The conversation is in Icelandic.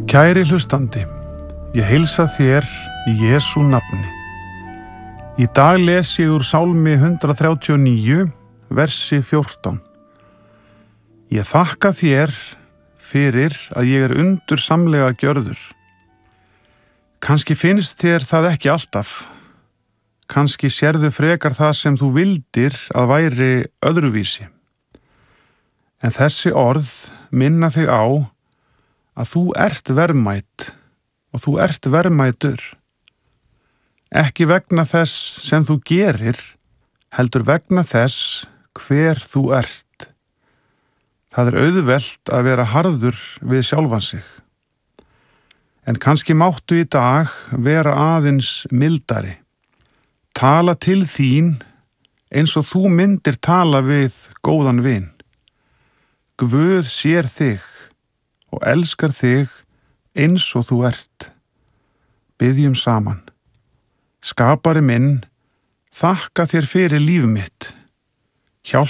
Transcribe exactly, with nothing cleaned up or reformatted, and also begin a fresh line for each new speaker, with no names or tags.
Kæri hlustandi, ég heilsa þér í Jesú nafni. Í dag les ég úr Sálmi hundrað þrjátíu og níu, versi fjórtán. Ég þakka þér fyrir að ég er undursamlega gjörður. Kannski finnst þér það ekki alltaf. Kannski sérðu frekar það sem þú vildir að væri öðruvísi. En þessi orð minna þig á að þú ert verðmæt og þú ert verðmætur. Ekki vegna þess sem þú gerir, heldur vegna þess hver þú ert. Það er auðvelt að vera harður við sjálfan sig. En kannski máttu í dag vera aðeins mildari. Tala til þín eins og þú myndir tala við góðan vin. Guð sér þig og elskar þig eins og þú ert. Biðjum saman. Skapari minn, þakka þér fyrir líf mitt. Hjálp